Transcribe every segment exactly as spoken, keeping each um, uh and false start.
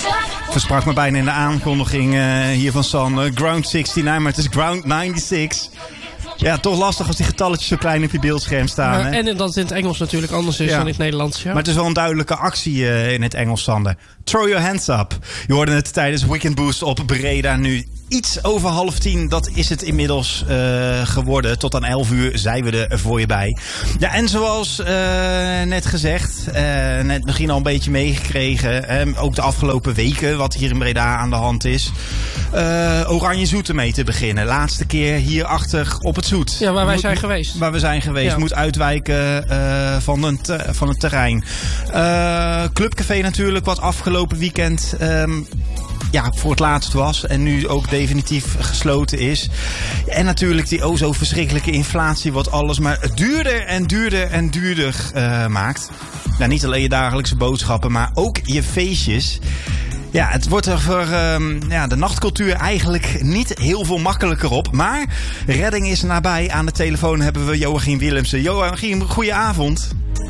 Versprak me bijna in de aankondiging uh, hier van Sander. Ground negenenzestig, maar het is Ground zevenennegentig. Ja, toch lastig als die getalletjes zo klein op je beeldscherm staan. Ja, hè? en dat het in het Engels natuurlijk anders is ja. dan in het Nederlands. Ja. Maar het is wel een duidelijke actie uh, in het Engels, Sander. Throw your hands up. Je hoorde het tijdens Weekend Boost op Breda nu. Iets over half tien, dat is het inmiddels uh, geworden. Tot aan elf uur zijn we er voor je bij. Ja, en zoals uh, net gezegd, uh, net misschien al een beetje meegekregen. Uh, ook de afgelopen weken, wat hier in Breda aan de hand is. Uh, Oranje Zoete mee te beginnen. Laatste keer hierachter op het Zoet. Ja, waar wij moet, zijn geweest. Waar we zijn geweest. Ja. Moet uitwijken uh, van, het, uh, van het terrein. Uh, Clubcafé natuurlijk, wat afgelopen weekend... Um, ja, voor het laatst was en nu ook definitief gesloten is. En natuurlijk die o zo verschrikkelijke inflatie wat alles maar duurder en duurder en duurder uh, maakt. Nou, niet alleen je dagelijkse boodschappen, maar ook je feestjes. Ja, het wordt er voor um, ja, de nachtcultuur eigenlijk niet heel veel makkelijker op. Maar redding is nabij. Aan de telefoon hebben we Joachim Willemsen. Joachim, goedenavond.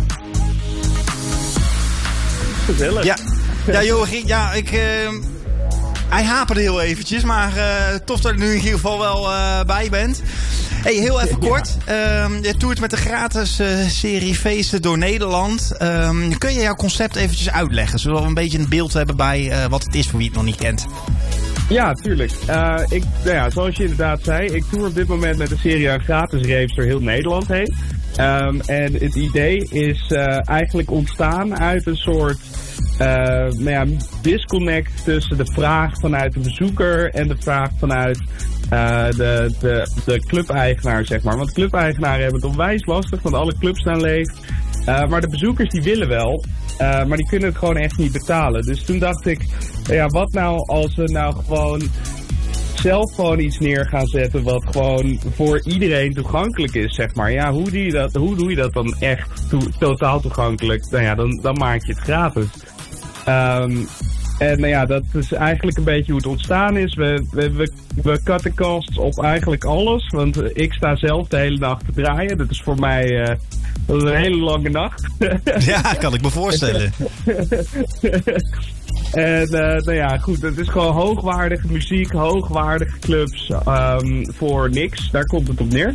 Gezellig. Ja, ja Joachim, ja, ik... Uh, Hij haperde heel eventjes, maar uh, tof dat je nu in ieder geval wel uh, bij bent. Hey, heel even kort. Ja. Uh, je toert met de gratis uh, serie Feesten door Nederland. Uh, kun je jouw concept eventjes uitleggen? Zodat we een beetje een beeld hebben bij uh, wat het is voor wie het nog niet kent. Ja, tuurlijk. Uh, ik, nou ja, zoals je inderdaad zei, ik toer op dit moment met een serie aan gratis raves door heel Nederland heen. Um, en het idee is uh, eigenlijk ontstaan uit een soort uh, nou ja, disconnect tussen de vraag vanuit de bezoeker en de vraag vanuit uh, de, de, de clubeigenaar, zeg maar. Want clubeigenaren hebben het onwijs lastig, want alle clubs staan leeg. Uh, maar de bezoekers die willen wel, uh, maar die kunnen het gewoon echt niet betalen. Dus toen dacht ik, ja, wat nou als we nou gewoon zelf gewoon iets neer gaan zetten wat gewoon voor iedereen toegankelijk is, zeg maar. Ja, hoe doe je dat, hoe doe je dat dan echt to- totaal toegankelijk? Nou ja, dan, dan maak je het gratis. Um, en nou ja, dat is eigenlijk een beetje hoe het ontstaan is. We, we, we, we cutten costs op eigenlijk alles, want ik sta zelf de hele nacht te draaien. Dat is voor mij uh, dat is een hele lange nacht. Ja, kan ik me voorstellen. En uh, nou ja, goed, het is gewoon hoogwaardige muziek, hoogwaardige clubs um, voor niks. Daar komt het op neer.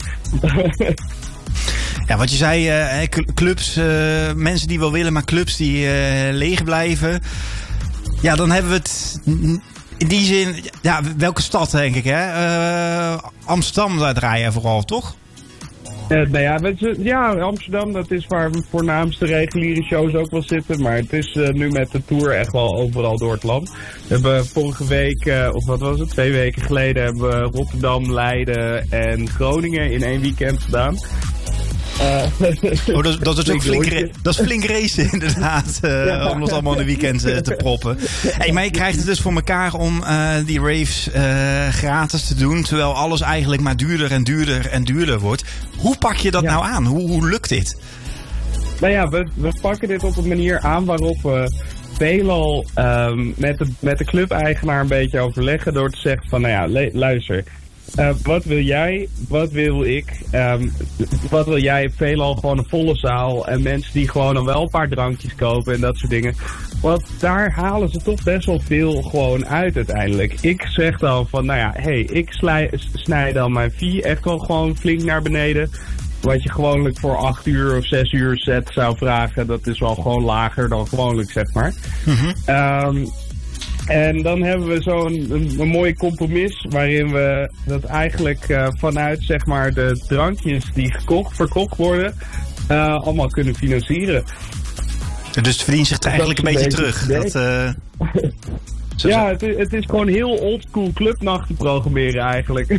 Ja, wat je zei, uh, clubs, uh, mensen die wel willen, maar clubs die uh, leeg blijven. Ja, dan hebben we het in die zin, ja, welke stad denk ik, hè? Uh, Amsterdam, daar draai je vooral, toch? Uh, nou ja, we, ja, Amsterdam, dat is waar we voornaamste reguliere shows ook wel zitten. Maar het is uh, nu met de tour echt wel overal door het land. We hebben vorige week, uh, of wat was het, twee weken geleden, hebben we Rotterdam, Leiden en Groningen in één weekend gedaan. Uh, oh, dat, dat, is ook flink, ra- dat is flink racen inderdaad, uh, ja. Om dat allemaal in een weekend uh, te proppen. Hey, maar je krijgt het dus voor elkaar om uh, die raves uh, gratis te doen, terwijl alles eigenlijk maar duurder en duurder en duurder wordt. Hoe pak je dat ja. nou aan? Hoe, hoe lukt dit? Nou ja, we, we pakken dit op een manier aan waarop we veelal um, met, de, met de clubeigenaar een beetje overleggen door te zeggen van, nou ja, le- luister... Uh, wat wil jij? Wat wil ik? Um, wat wil jij? Veelal gewoon een volle zaal. En mensen die gewoon dan wel een paar drankjes kopen en dat soort dingen. Want daar halen ze toch best wel veel gewoon uit uiteindelijk. Ik zeg dan van, nou ja, hé, hey, ik slij, snij dan mijn fee echt wel gewoon flink naar beneden. Wat je gewoonlijk voor acht uur of zes uur set zou vragen, dat is wel gewoon lager dan gewoonlijk, zeg maar. Mm-hmm. Um, En dan hebben we zo'n een, een mooi compromis waarin we dat eigenlijk uh, vanuit zeg maar de drankjes die gekocht, verkocht worden, uh, allemaal kunnen financieren. Dus het verdient zich er eigenlijk een beetje, beetje terug. Dat, uh... Ja, het is, het is gewoon heel oldschool clubnachten programmeren eigenlijk.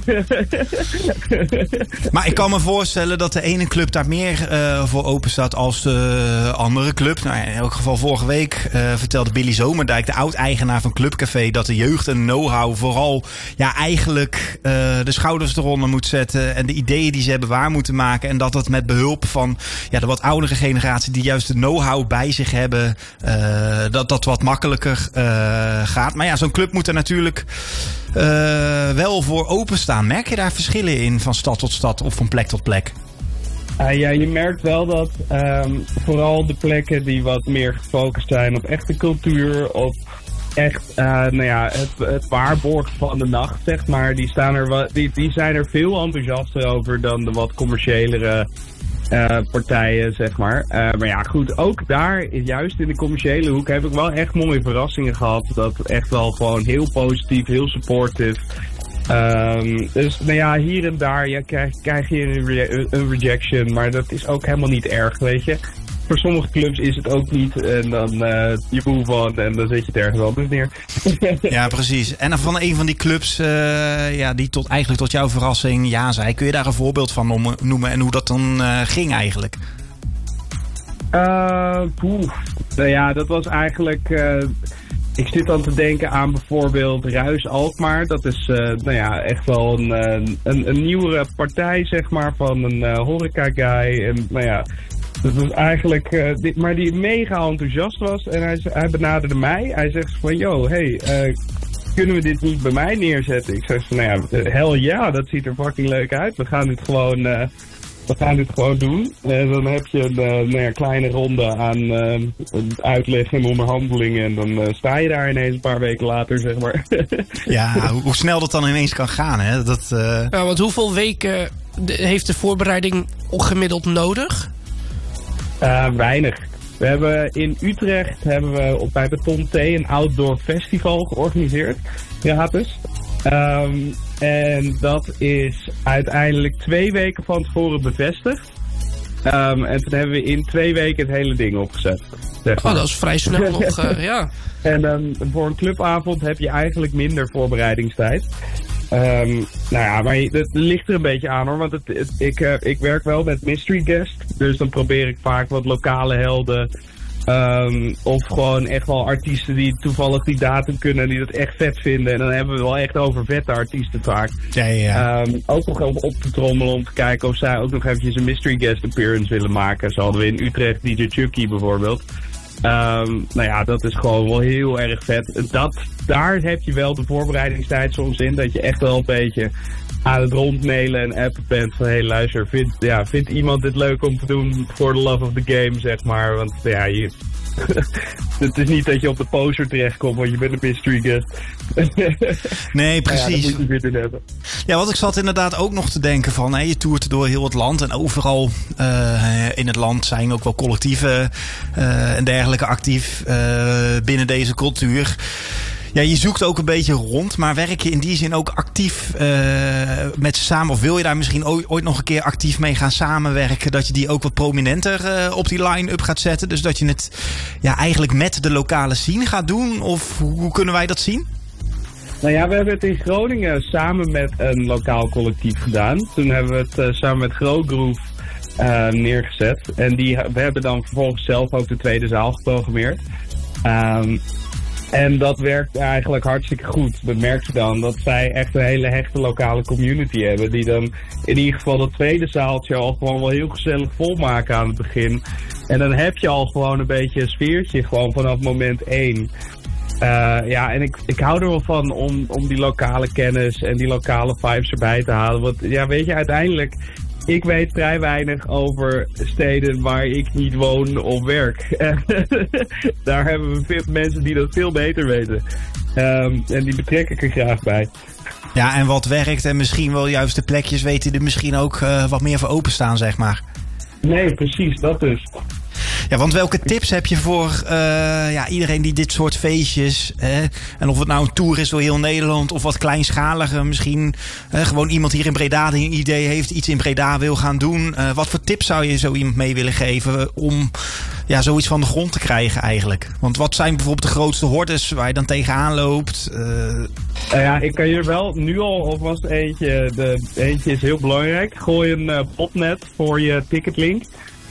Maar ik kan me voorstellen dat de ene club daar meer uh, voor open staat als de andere club. Nou, in elk geval vorige week uh, vertelde Billy Zomerdijk, de oud-eigenaar van Clubcafé, dat de jeugd en know-how vooral ja, eigenlijk uh, de schouders eronder moet zetten en de ideeën die ze hebben waar moeten maken. En dat dat met behulp van ja, de wat oudere generatie die juist de know-how bij zich hebben, uh, dat dat wat makkelijker uh, gaat. Maar ja, zo'n club moet er natuurlijk uh, wel voor openstaan. Merk je daar verschillen in van stad tot stad of van plek tot plek? Uh, ja, je merkt wel dat um, vooral de plekken die wat meer gefocust zijn op echte cultuur, op echt uh, nou ja, het, het waarborgen van de nacht, zeg maar. Die, staan er wat, die, die zijn er veel enthousiaster over dan de wat commerciëlere uh, partijen, zeg maar. Uh, maar ja, goed, ook daar, juist in de commerciële hoek, heb ik wel echt mooie verrassingen gehad. Dat echt wel gewoon heel positief, heel supportive. Um, dus nou ja, hier en daar ja, krijg, krijg je een, re- een rejection, maar dat is ook helemaal niet erg, weet je. Voor sommige clubs is het ook niet en dan uh, je move on en dan zet je het ergens anders neer. Ja, precies. En van een van die clubs uh, ja, die tot, eigenlijk tot jouw verrassing ja zei, kun je daar een voorbeeld van noemen en hoe dat dan uh, ging eigenlijk? Uh, poeh. Nou ja, dat was eigenlijk... Uh, ik zit dan te denken aan bijvoorbeeld Ruis Alkmaar. Dat is uh, nou ja, echt wel een, een, een nieuwere partij, zeg maar, van een uh, horeca-guy. En nou ja, dat was eigenlijk... Uh, dit, maar die mega enthousiast was. En hij, hij benaderde mij. Hij zegt van, yo, hey, uh, kunnen we dit niet bij mij neerzetten? Ik zeg van, nou ja, hell ja, dat ziet er fucking leuk uit. We gaan dit gewoon... Uh, We gaan dit gewoon doen. En dan heb je een uh, nou ja, kleine ronde aan uh, uitleg en onderhandelingen. En dan uh, sta je daar ineens een paar weken later, zeg maar. Ja, hoe, hoe snel dat dan ineens kan gaan, hè? Dat, uh... ja, want hoeveel weken de, heeft de voorbereiding gemiddeld nodig? Uh, weinig. We hebben in Utrecht hebben we op, bij Beton T een outdoor festival georganiseerd. Gratis. Um, en dat is uiteindelijk twee weken van tevoren bevestigd. Um, en toen hebben we in twee weken het hele ding opgezet. Zeg maar. Oh, dat is vrij snel nog, uh, ja. En um, voor een clubavond heb je eigenlijk minder voorbereidingstijd. Um, nou ja, maar het ligt er een beetje aan hoor. Want het, het, ik, uh, ik werk wel met mystery guest. Dus dan probeer ik vaak wat lokale helden... Um, of gewoon echt wel artiesten die toevallig die datum kunnen en die dat echt vet vinden. En dan hebben we wel echt over vette artiesten vaak. Ja, ja, ja. Um, ook nog even op te trommelen om te kijken of zij ook nog eventjes een mystery guest appearance willen maken. Zo hadden we in Utrecht D J Chucky bijvoorbeeld. Um, nou ja, dat is gewoon wel heel erg vet. Dat, daar heb je wel de voorbereidingstijd soms in. Dat je echt wel een beetje aan het rondmailen en appen bent van... hé, hey, luister, vindt ja, vind iemand dit leuk om te doen for the love of the game, zeg maar. Want ja, je... het is niet dat je op de poster terechtkomt, want je bent een mystery guest. Nee, precies. Ja, dat moet je weer hebben. Ja, wat ik zat inderdaad ook nog te denken van... Hè, je toert door heel het land en overal uh, in het land zijn ook wel collectieven uh, en dergelijke actief uh, binnen deze cultuur. Ja, je zoekt ook een beetje rond, maar werk je in die zin ook actief uh, met ze samen? Of wil je daar misschien ooit, ooit nog een keer actief mee gaan samenwerken? Dat je die ook wat prominenter uh, op die line-up gaat zetten? Dus dat je het ja, eigenlijk met de lokale scene gaat doen? Of hoe, hoe kunnen wij dat zien? Nou ja, we hebben het in Groningen samen met een lokaal collectief gedaan. Toen hebben we het uh, samen met Groove uh, neergezet. En die, we hebben dan vervolgens zelf ook de tweede zaal geprogrammeerd. Um, En dat werkt eigenlijk hartstikke goed. Dat merk je dan, dat zij echt een hele hechte lokale community hebben. Die dan in ieder geval dat tweede zaaltje al gewoon wel heel gezellig volmaken aan het begin. En dan heb je al gewoon een beetje een sfeertje, gewoon vanaf moment één. Uh, ja, en ik, ik hou er wel van om, om die lokale kennis en die lokale vibes erbij te halen. Want ja, weet je, uiteindelijk... Ik weet vrij weinig over steden waar ik niet woon of werk. Daar hebben we veel mensen die dat veel beter weten. Um, en die betrek ik er graag bij. Ja, en wat werkt en misschien wel juist de plekjes weten er misschien ook uh, wat meer voor openstaan, zeg maar. Nee, precies, dat dus. Ja, want welke tips heb je voor uh, ja, iedereen die dit soort feestjes... Eh, en of het nou een tour is door heel Nederland of wat kleinschaliger misschien... Eh, gewoon iemand hier in Breda die een idee heeft, iets in Breda wil gaan doen. Uh, wat voor tips zou je zo iemand mee willen geven om ja, zoiets van de grond te krijgen eigenlijk? Want wat zijn bijvoorbeeld de grootste hordes waar je dan tegenaan loopt? Uh... Uh, ja, ik kan je wel nu al alvast eentje... De, eentje is heel belangrijk. Gooi een uh, botnet voor je ticketlink.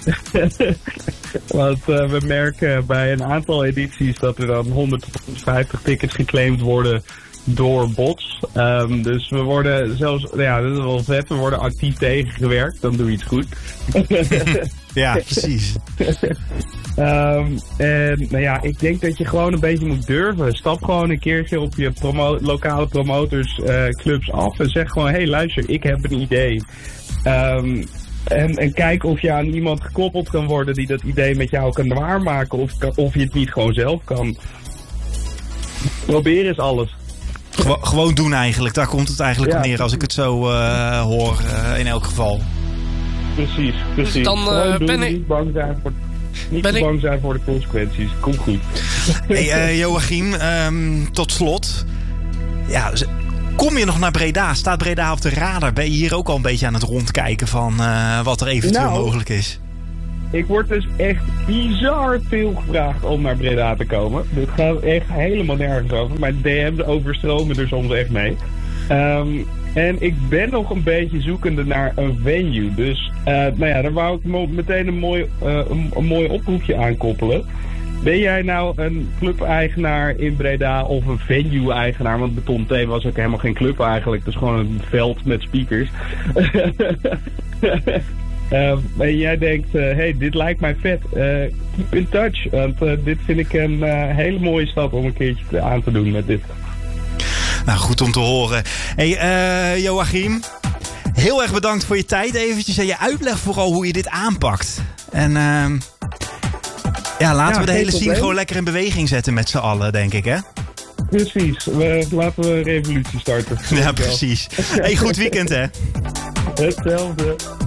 Want uh, we merken bij een aantal edities dat er dan honderd tot honderdvijftig tickets geclaimd worden door bots. Um, dus we worden zelfs, ja, dat is wel vet, we worden actief tegengewerkt, dan doe je het goed. Ja, precies. um, en nou ja, ik denk dat je gewoon een beetje moet durven. Stap gewoon een keertje op je promo- lokale promotorsclubs uh, af en zeg gewoon, hé hey, luister, ik heb een idee. Um, En, en kijk of je aan iemand gekoppeld kan worden die dat idee met jou kan waarmaken. Of, of je het niet gewoon zelf kan. Proberen is alles. Gewo- gewoon doen eigenlijk. Daar komt het eigenlijk Ja. op neer als ik het zo uh, hoor uh, in elk geval. Precies, precies. dan, uh, Gewoon doen, ben ik- niet bang zijn voor, niet Ben te ik- bang zijn voor de consequenties. Komt goed. Hey, uh, Joachim, um, tot slot. Ja, z- kom je nog naar Breda? Staat Breda op de radar? Ben je hier ook al een beetje aan het rondkijken van uh, wat er eventueel Nou, mogelijk is? Ik word dus echt bizar veel gevraagd om naar Breda te komen. Dit gaat echt helemaal nergens over. Mijn D M's overstromen er soms echt mee. Um, en ik ben nog een beetje zoekende naar een venue. Dus uh, nou ja, daar wou ik mo- meteen een mooi, uh, een, een mooi oproepje aan koppelen. Ben jij nou een club-eigenaar in Breda of een venue-eigenaar? Want Beton T was ook helemaal geen club eigenlijk. Het is gewoon een veld met speakers. Uh, en jij denkt, uh, hey, dit lijkt mij vet. Uh, keep in touch. Want uh, dit vind ik een uh, hele mooie stap om een keertje te, aan te doen met dit. Nou, goed om te horen. Hey, uh, Joachim, heel erg bedankt voor je tijd eventjes en je uitleg vooral hoe je dit aanpakt. En uh, ja, laten Ja, we de geen hele scene probleem. gewoon lekker in beweging zetten met z'n allen, denk ik, hè? Precies. We, laten we een revolutie starten. Ja, precies. Hey, goed weekend, hè? Hetzelfde.